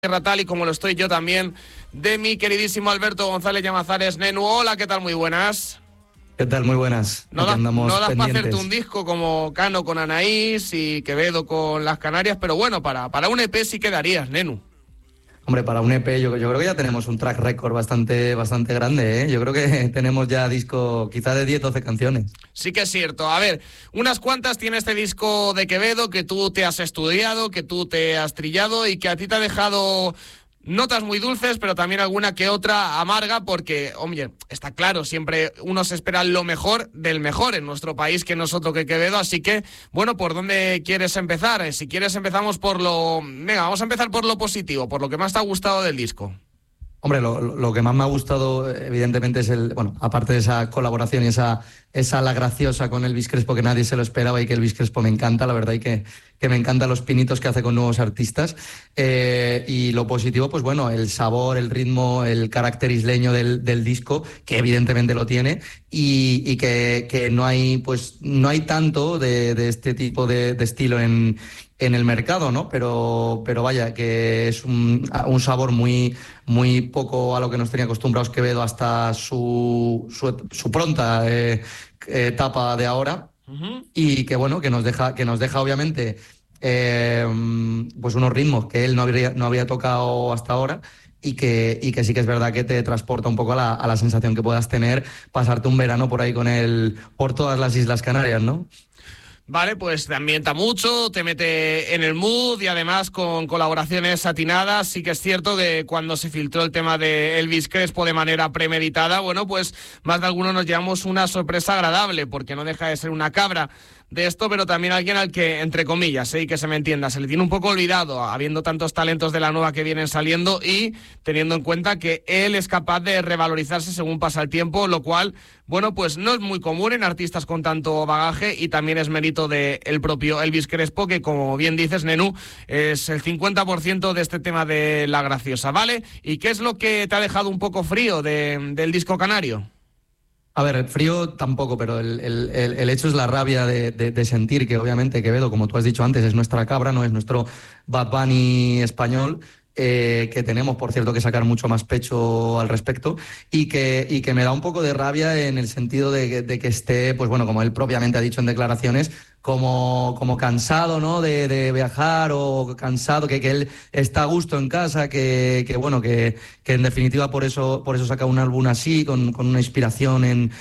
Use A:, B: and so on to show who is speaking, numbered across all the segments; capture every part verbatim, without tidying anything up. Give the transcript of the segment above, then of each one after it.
A: Tal y como lo estoy yo también, de mi queridísimo Alberto González Llamazares. Nenu, hola, ¿qué tal? Muy buenas.
B: ¿Qué tal? Muy buenas.
A: No
B: Aquí
A: das,
B: andamos
A: no das para
B: pendientes.
A: hacerte un disco como Cano con Anaís y Quevedo con las Canarias, pero bueno, para, para un E P sí quedarías, Nenu.
B: Hombre, para un E P yo, yo creo que ya tenemos un track record bastante, bastante grande, ¿eh? Yo creo que tenemos ya disco quizá de diez, doce canciones.
A: Sí que es cierto. A ver, unas cuantas tiene este disco de Quevedo que tú te has estudiado, que tú te has trillado y que a ti te ha dejado notas muy dulces, pero también alguna que otra amarga, porque, hombre, está claro, siempre uno se espera lo mejor del mejor en nuestro país, que no es otro que Quevedo, así que, bueno, ¿por dónde quieres empezar? Si quieres empezamos por lo... Venga, vamos a empezar por lo positivo, por lo que más te ha gustado del disco.
B: Hombre, lo, lo que más me ha gustado, evidentemente, es el, bueno, aparte de esa colaboración y esa, esa la graciosa con Elvis Crespo, que nadie se lo esperaba y que Elvis Crespo me encanta, la verdad, y que, que me encantan los pinitos que hace con nuevos artistas. Eh, y lo positivo, pues bueno, el sabor, el ritmo, el carácter isleño del, del disco, que evidentemente lo tiene, y, y que, que no hay, pues, no hay tanto de, de este tipo de, de estilo en, en el mercado, ¿no? Pero, pero vaya, que es un, un sabor muy, muy poco a lo que nos tenía acostumbrados Quevedo hasta su, su, su pronta eh, etapa de ahora. Uh-huh. Y que bueno, que nos deja, que nos deja obviamente eh, pues unos ritmos que él no habría, no había tocado hasta ahora. Y que, y que sí que es verdad que te transporta un poco a la, a la sensación que puedas tener pasarte un verano por ahí con él por todas las Islas Canarias, ¿no?
A: Vale, pues te ambienta mucho, te mete en el mood y además con colaboraciones atinadas. Sí que es cierto que cuando se filtró el tema de Elvis Crespo de manera premeditada, bueno, pues más de algunos nos llevamos una sorpresa agradable, porque no deja de ser una cabra de esto, pero también alguien al que, entre comillas, ¿eh? Y que se me entienda, se le tiene un poco olvidado, habiendo tantos talentos de la nueva que vienen saliendo y teniendo en cuenta que él es capaz de revalorizarse según pasa el tiempo, lo cual, bueno, pues no es muy común en artistas con tanto bagaje y también es mérito del propio Elvis Crespo, que como bien dices, Nenu, es el cincuenta por ciento de este tema de la graciosa, ¿vale? ¿Y qué es lo que te ha dejado un poco frío de, del disco canario?
B: A ver, el frío tampoco, pero el, el, el hecho es la rabia de, de, de sentir que obviamente Quevedo, como tú has dicho antes, es nuestra cabra, no es nuestro Bad Bunny español, eh, que tenemos, por cierto, que sacar mucho más pecho al respecto, y que, y que me da un poco de rabia en el sentido de, de que esté, pues bueno, como él propiamente ha dicho en declaraciones, como, como cansado, ¿no? De, de viajar o cansado, que, que él está a gusto en casa, que, que bueno, que, que en definitiva por eso, por eso saca un álbum así, con, con una inspiración en,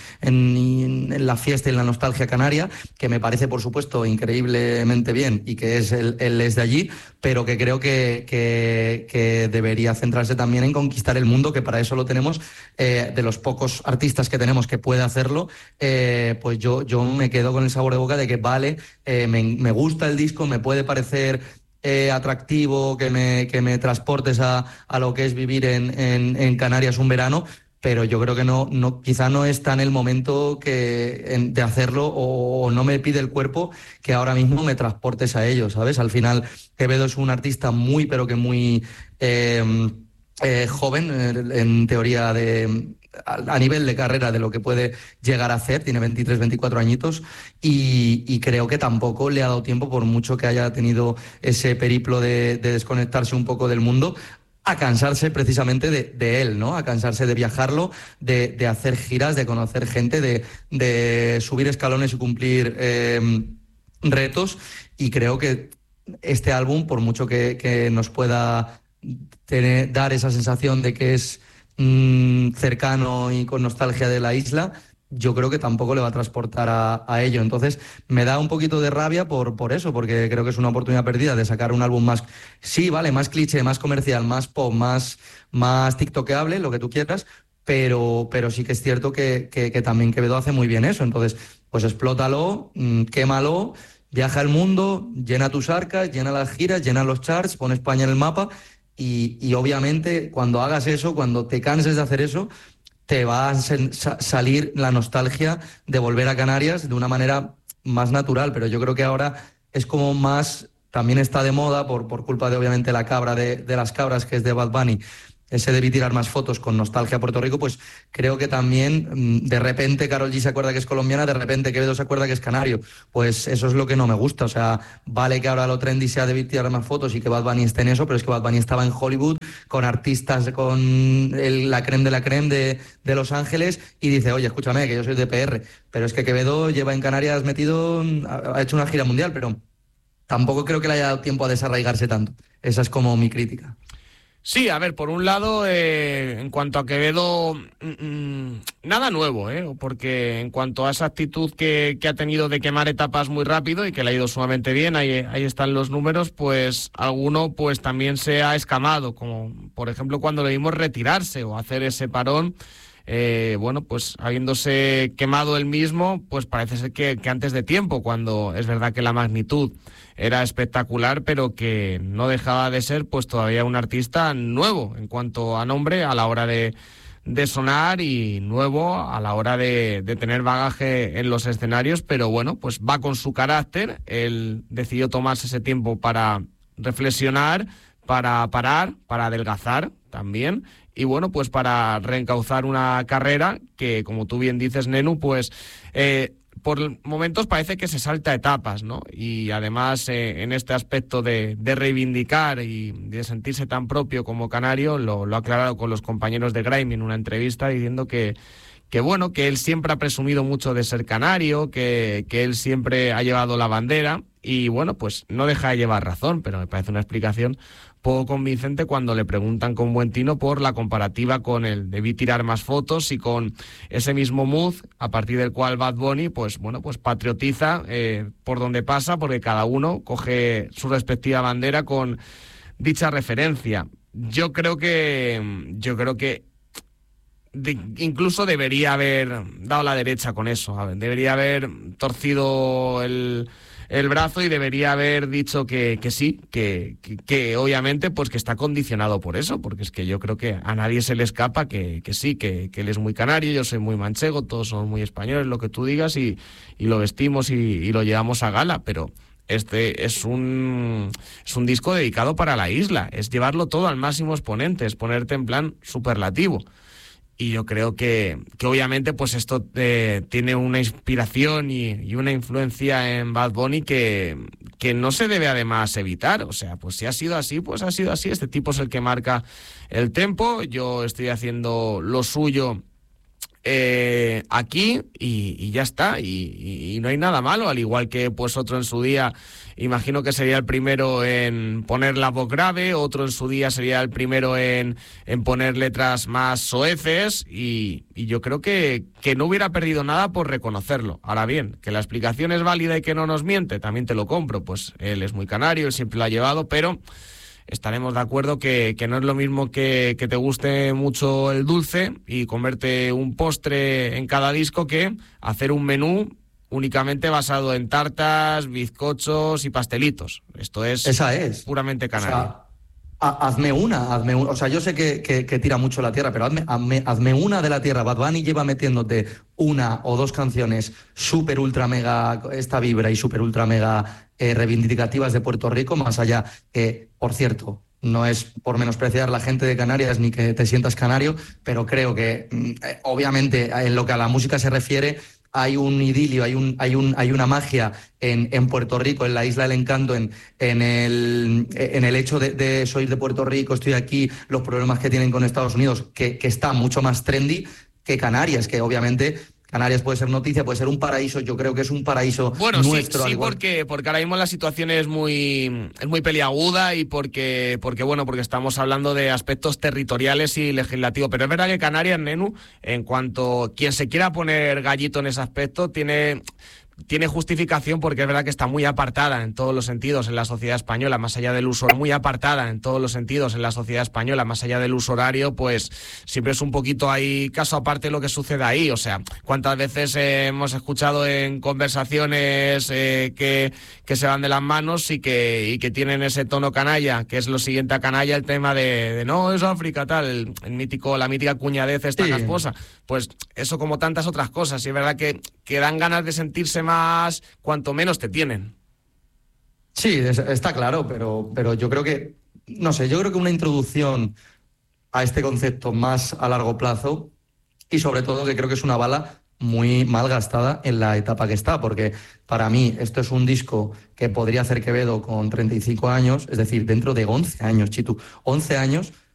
B: en, en la fiesta y en la nostalgia canaria, que me parece, por supuesto, increíblemente bien y que es él, él es de allí, pero que creo que, que, que debería centrarse también en conquistar el mundo, que para eso lo tenemos, eh, de los pocos artistas que tenemos que puede hacerlo, eh, pues yo, yo me quedo con el sabor de boca de que vale. Eh, me, me gusta el disco, me puede parecer eh, atractivo que me, que me transportes a, a lo que es vivir en, en, en Canarias un verano, pero yo creo que no, no, quizá no está en el momento que, en, de hacerlo o, o no me pide el cuerpo que ahora mismo me transportes a ello, ¿sabes? Al final Quevedo es un artista muy, pero que muy eh, eh, joven, eh, en teoría de... a nivel de carrera de lo que puede llegar a hacer, tiene veintitrés, veinticuatro añitos y, y creo que tampoco le ha dado tiempo, por mucho que haya tenido ese periplo de, de desconectarse un poco del mundo, a cansarse precisamente de, de él, ¿no? A cansarse de viajarlo, de, de hacer giras, de conocer gente, de, de subir escalones y cumplir eh, retos, y creo que este álbum, por mucho que, que nos pueda tener, dar esa sensación de que es cercano y con nostalgia de la isla, yo creo que tampoco le va a transportar a, a ello. Entonces me da un poquito de rabia por, por eso, porque creo que es una oportunidad perdida de sacar un álbum más, sí, vale, más cliché, más comercial, más pop, más, más tiktokeable, lo que tú quieras, pero, pero sí que es cierto que, que, que también Quevedo hace muy bien eso. Entonces, pues explótalo, mmm, quémalo, viaja al mundo, llena tus arcas, llena las giras, llena los charts, pon España en el mapa. Y, y obviamente cuando hagas eso, cuando te canses de hacer eso, te va a sen- sa- salir la nostalgia de volver a Canarias de una manera más natural, pero yo creo que ahora es como más, también está de moda por, por culpa de obviamente la cabra de, de las cabras, que es de Bad Bunny, ese debí tirar más fotos con nostalgia a Puerto Rico, pues creo que también de repente Karol G se acuerda que es colombiana, de repente Quevedo se acuerda que es canario. Pues eso es lo que no me gusta. O sea, vale que ahora lo trendy sea debí tirar más fotos y que Bad Bunny esté en eso, pero es que Bad Bunny estaba en Hollywood con artistas, con el, la creme de la creme de, de Los Ángeles y dice, oye, escúchame, que yo soy de P R. Pero es que Quevedo lleva en Canarias metido, ha, ha hecho una gira mundial, pero tampoco creo que le haya dado tiempo a desarraigarse tanto. Esa es como mi crítica.
A: Sí, a ver, por un lado, eh, en cuanto a Quevedo, mmm, nada nuevo, ¿eh? Porque en cuanto a esa actitud que, que ha tenido de quemar etapas muy rápido y que le ha ido sumamente bien, ahí, ahí están los números, pues alguno pues también se ha escamado, como por ejemplo cuando le vimos retirarse o hacer ese parón. Eh, bueno, pues habiéndose quemado él mismo, pues parece ser que, que antes de tiempo, cuando es verdad que la magnitud era espectacular, pero que no dejaba de ser pues todavía un artista nuevo en cuanto a nombre a la hora de, de sonar y nuevo a la hora de, de tener bagaje en los escenarios, pero bueno, pues va con su carácter. Él decidió tomarse ese tiempo para reflexionar, para parar, para adelgazar también, y bueno, pues para reencauzar una carrera que, como tú bien dices, Nenu, pues eh, por momentos parece que se salta etapas, ¿no? Y además eh, en este aspecto de, de reivindicar y de sentirse tan propio como canario, lo, lo ha aclarado con los compañeros de Grime en una entrevista diciendo que que bueno, que él siempre ha presumido mucho de ser canario, que, que él siempre ha llevado la bandera y bueno, pues no deja de llevar razón, pero me parece una explicación poco convincente cuando le preguntan con buen tino por la comparativa con el debí tirar más fotos y con ese mismo mood a partir del cual Bad Bunny pues bueno, pues patriotiza eh, por donde pasa, porque cada uno coge su respectiva bandera con dicha referencia. Yo creo que yo creo que De, incluso debería haber dado la derecha con eso, a ver, debería haber torcido el, el brazo y debería haber dicho que, que sí, que, que, que obviamente pues que está condicionado por eso, porque es que yo creo que a nadie se le escapa que, que sí, que, que él es muy canario, yo soy muy manchego, todos somos muy españoles, lo que tú digas, y, y lo vestimos y, y lo llevamos a gala, pero este es un, es un disco dedicado para la isla, es llevarlo todo al máximo exponente, es ponerte en plan superlativo. Y yo creo que, que obviamente pues esto eh, tiene una inspiración y, y una influencia en Bad Bunny que, que no se debe además evitar. O sea, pues si ha sido así, pues ha sido así. Este tipo es el que marca el tempo. Yo estoy haciendo lo suyo eh, aquí y, y ya está. Y, y, y no hay nada malo, al igual que pues otro en su día... Imagino que sería el primero en poner la voz grave, otro en su día sería el primero en, en poner letras más soeces y, y yo creo que, que no hubiera perdido nada por reconocerlo. Ahora bien, que la explicación es válida y que no nos miente, también te lo compro, pues él es muy canario, él siempre lo ha llevado, pero estaremos de acuerdo que, que no es lo mismo que, que te guste mucho el dulce y comerte un postre en cada disco que hacer un menú únicamente basado en tartas, bizcochos y pastelitos. Esto es,
B: Esa es.
A: puramente canario.
B: O sea, ha, hazme una, hazme una. O sea, yo sé que, que, que tira mucho la tierra, pero hazme, hazme, hazme una de la tierra. Bad Bunny lleva metiéndote una o dos canciones súper ultra mega, esta vibra y súper ultra mega eh, reivindicativas de Puerto Rico, más allá que, por cierto, no es por menospreciar la gente de Canarias ni que te sientas canario, pero creo que, eh, obviamente, en lo que a la música se refiere, hay un idilio, hay un, hay un, hay una magia en, en Puerto Rico, en la Isla del Encanto, en, en el, en el hecho de, de soy de Puerto Rico, estoy aquí, los problemas que tienen con Estados Unidos, que, que está mucho más trendy que Canarias, que obviamente Canarias puede ser noticia, puede ser un paraíso, yo creo que es un paraíso
A: bueno,
B: nuestro.
A: Sí, sí
B: igual...
A: porque, porque ahora mismo la situación es muy, es muy peliaguda y porque, porque, bueno, porque estamos hablando de aspectos territoriales y legislativos, pero es verdad que Canarias, Nenu, en cuanto quien se quiera poner gallito en ese aspecto, tiene... tiene justificación porque es verdad que está muy apartada en todos los sentidos en la sociedad española, más allá del uso, muy apartada en todos los sentidos en la sociedad española, más allá del uso horario, pues siempre es un poquito ahí caso aparte lo que sucede ahí. O sea, cuántas veces eh, hemos escuchado en conversaciones eh, que, que se van de las manos y que, y que tienen ese tono canalla, que es lo siguiente a canalla, el tema de, de no, es África, tal, el, el mítico, la mítica cuñadez esta
B: sí.
A: casposa. Pues eso como tantas otras cosas, y es verdad que, que dan ganas de sentirse más cuanto menos te tienen.
B: Sí, es, está claro, pero, pero yo creo que, no sé, yo creo que una introducción a este concepto más a largo plazo y sobre todo que creo que es una bala muy mal gastada en la etapa que está, porque para mí esto es un disco que podría hacer Quevedo con treinta y cinco años, es decir, dentro de once años, Chitu, once años